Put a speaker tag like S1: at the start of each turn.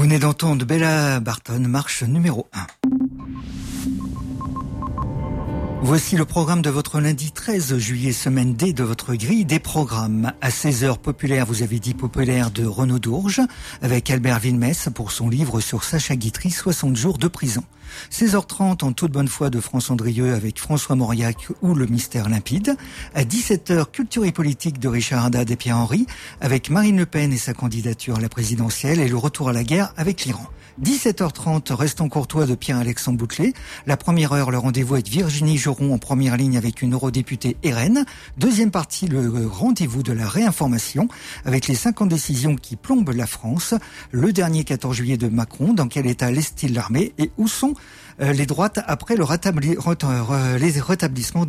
S1: venez d'entendre Bella Barton, marche numéro 1. Voici le programme de votre lundi 13 juillet, semaine D de votre grille des programmes. À 16h, Populaire, vous avez dit Populaire de Renaud Dourges, avec Albert Villemesse pour son livre sur Sacha Guitry, 60 jours de prison. 16h30, En toute bonne foi de France Andrieux avec François Mauriac ou Le mystère limpide. À 17h, Culture et politique de Richard Haddad et Pierre Henry, avec Marine Le Pen et sa candidature à la présidentielle et le retour à la guerre avec l'Iran. 17h30, Restons courtois de Pierre-Alexandre Boutelet. La première heure, le rendez-vous avec Virginie Joron en première ligne avec une eurodéputée RN. Deuxième partie, le rendez-vous de la réinformation avec les 50 décisions qui plombent la France. Le dernier 14 juillet de Macron, dans quel état laisse-t-il l'armée et où sont les droites après le rétablissement